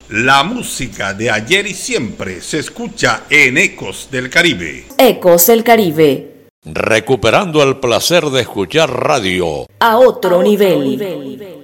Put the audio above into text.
La música de ayer y siempre se escucha en Ecos del Caribe. Ecos del Caribe. Recuperando el placer de escuchar radio A otro nivel.